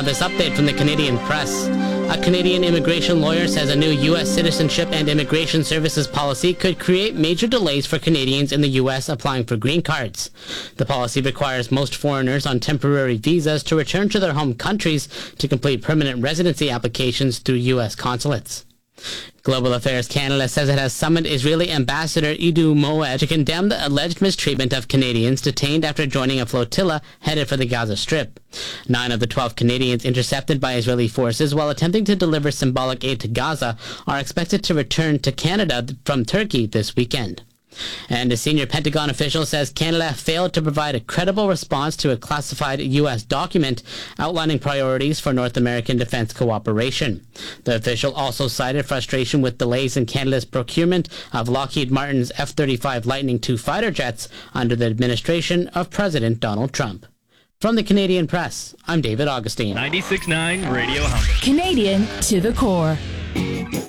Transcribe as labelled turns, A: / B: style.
A: Now this update from the Canadian Press. A Canadian immigration lawyer says a new U.S. citizenship and immigration services policy could create major delays for Canadians in the U.S. applying for green cards. The policy requires most foreigners on temporary visas to return to their home countries to complete permanent residency applications through U.S. consulates. Global Affairs Canada says it has summoned Israeli Ambassador Edu Moed to condemn the alleged mistreatment of Canadians detained after joining a flotilla headed for the Gaza Strip. 9 of the 12 Canadians intercepted by Israeli forces while attempting to deliver symbolic aid to Gaza are expected to return to Canada from Turkey this weekend. And a senior Pentagon official says Canada failed to provide a credible response to a classified U.S. document outlining priorities for North American defense cooperation. The official also cited frustration with delays in Canada's procurement of Lockheed Martin's F-35 Lightning II fighter jets under the administration of President Donald Trump. From the Canadian Press, I'm David Augustine.
B: 96.9 Radio Humber.
C: Canadian to the core.